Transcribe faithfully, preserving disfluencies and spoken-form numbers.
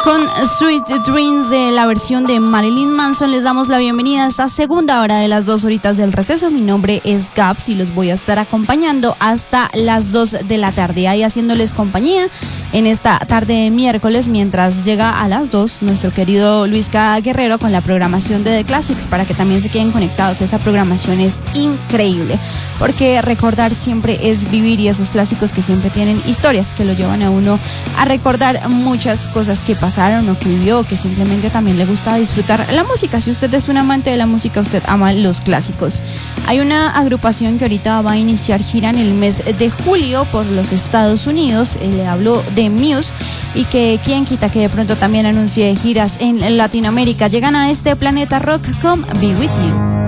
Con Sweet Dreams de la versión de Marilyn Manson les damos la bienvenida a esta segunda hora de las dos horitas del receso. Mi nombre es Gabs y los voy a estar acompañando hasta las dos de la tarde, ahí haciéndoles compañía en esta tarde de miércoles, mientras llega a las dos nuestro querido Luisca Guerrero con la programación de The Classics, para que también se queden conectados. Esa programación es increíble, porque recordar siempre es vivir, y esos clásicos que siempre tienen historias que lo llevan a uno a recordar muchas cosas que pasaron o que vivió, que simplemente también le gusta disfrutar la música. Si usted es un amante de la música, usted ama los clásicos. Hay una agrupación que ahorita va a iniciar gira en el mes de julio por los Estados Unidos, eh, le hablo de Muse, y que quien quita que de pronto también anuncie giras en Latinoamérica. Llegan a este planeta rock con Be With You.